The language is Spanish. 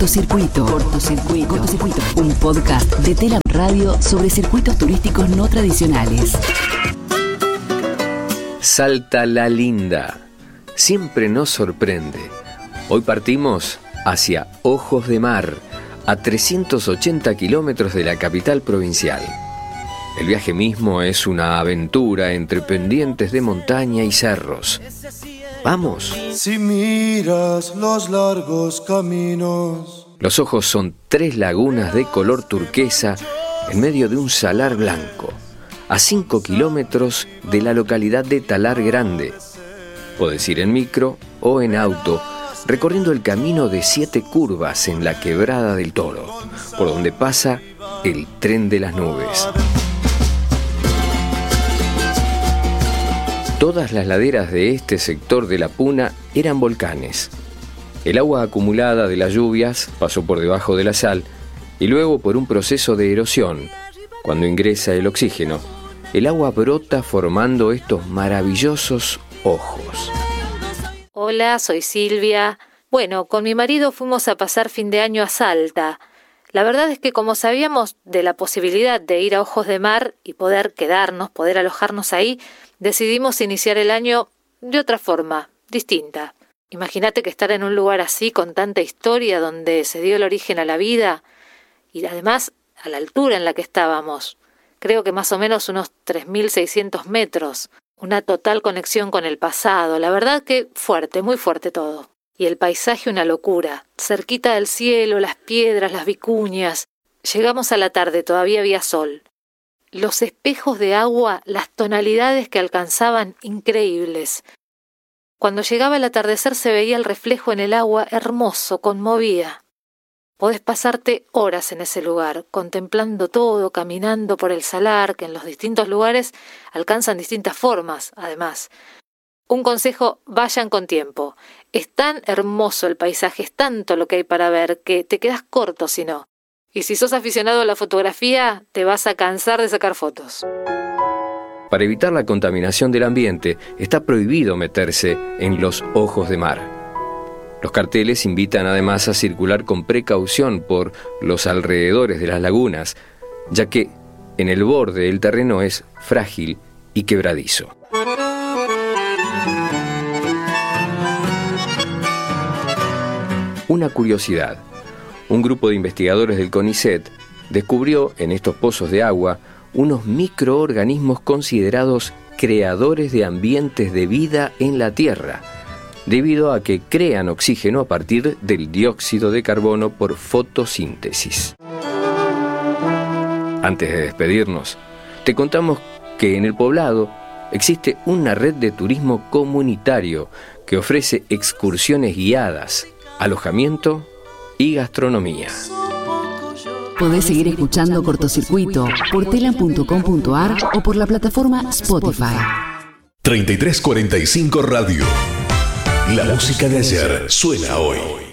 Cortocircuito. Un podcast de Telam Radio sobre circuitos turísticos no tradicionales. Salta la Linda. Siempre nos sorprende. Hoy partimos hacia Ojos de Mar, a 380 kilómetros de la capital provincial. El viaje mismo es una aventura entre pendientes de montaña y cerros. ¡Vamos! Si miras los largos caminos. Los Ojos son 3 lagunas de color turquesa en medio de un salar blanco, a 5 kilómetros de la localidad de Talar Grande. Podés ir en micro o en auto, recorriendo el camino de 7 curvas en la Quebrada del Toro, por donde pasa el tren de las nubes. Todas las laderas de este sector de la Puna eran volcanes. El agua acumulada de las lluvias pasó por debajo de la sal y luego por un proceso de erosión. Cuando ingresa el oxígeno, el agua brota formando estos maravillosos ojos. Hola, soy Silvia. Bueno, con mi marido fuimos a pasar fin de año a Salta. La verdad es que como sabíamos de la posibilidad de ir a Ojos de Mar y poder quedarnos, poder alojarnos ahí, decidimos iniciar el año de otra forma, distinta. Imagínate que estar en un lugar así con tanta historia donde se dio el origen a la vida y además a la altura en la que estábamos. Creo que más o menos unos 3.600 metros. Una total conexión con el pasado. La verdad que fuerte, muy fuerte todo. Y el paisaje una locura. Cerquita del cielo, las piedras, las vicuñas. Llegamos a la tarde, todavía había sol. Los espejos de agua, las tonalidades que alcanzaban, increíbles. Cuando llegaba el atardecer se veía el reflejo en el agua, hermoso, conmovía. Podés pasarte horas en ese lugar, contemplando todo, caminando por el salar, que en los distintos lugares alcanzan distintas formas, además. Un consejo, vayan con tiempo. Es tan hermoso el paisaje, es tanto lo que hay para ver, que te quedas corto si no. Y si sos aficionado a la fotografía, te vas a cansar de sacar fotos. Para evitar la contaminación del ambiente, está prohibido meterse en los Ojos de Mar. Los carteles invitan además a circular con precaución por los alrededores de las lagunas, ya que en el borde el terreno es frágil y quebradizo. Una curiosidad. Un grupo de investigadores del CONICET descubrió en estos pozos de agua unos microorganismos considerados creadores de ambientes de vida en la Tierra, debido a que crean oxígeno a partir del dióxido de carbono por fotosíntesis. Antes de despedirnos, te contamos que en el poblado existe una red de turismo comunitario que ofrece excursiones guiadas, alojamiento y gastronomía. Podés seguir escuchando Cortocircuito por telam.com.ar o por la plataforma Spotify. 3345 Radio. La música de ayer suena hoy.